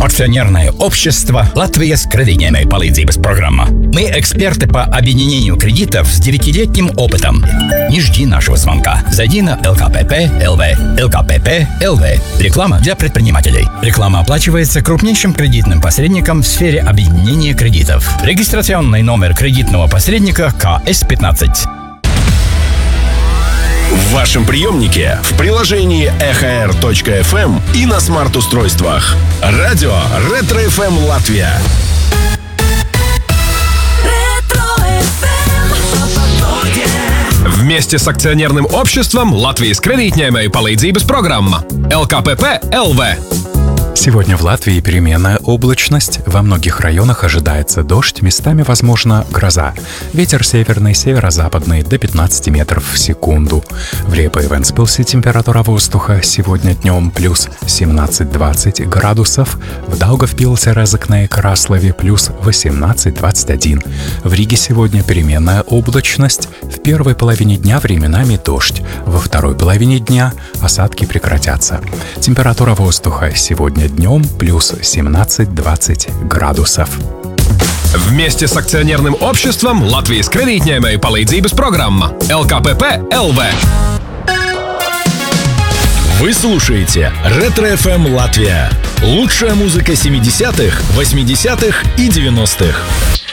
Акционерное общество «Латвия с кредитной palīdzības программа». Мы эксперты по объединению кредитов с 9-летним опытом. Не жди нашего звонка. Зайди на LKPP.LV. LKPP.LV. Реклама для предпринимателей. Реклама оплачивается крупнейшим кредитным посредником в сфере объединения кредитов. Регистрационный номер кредитного посредника КС-15. В вашем приемнике, в приложении ekr.fm и на смарт-устройствах. Радио Ретро-ФМ Латвия. Вместе с акционерным обществом Латвijas kredītņēmēju palīdzības программа ЛКПП.ЛВ. Сегодня в Латвии переменная облачность. Во многих районах ожидается дождь, местами возможна гроза. Ветер северный, северо-западный до 15 метров в секунду. В Репе и Вентспилсе температура воздуха сегодня днем плюс 17-20 градусов. В Даугавпилсе, Резекне и Краслове плюс 18-21. В Риге сегодня переменная облачность. В первой половине дня временами дождь. Во второй половине дня осадки прекратятся. Температура воздуха сегодня днем плюс 17-20 градусов. Вместе с акционерным обществом Латвijas kredītņēmēju palīdzības программа ЛКПП.ЛВ. Вы слушаете Ретро-ФМ Латвия. Лучшая музыка 70-х, 80-х и 90-х.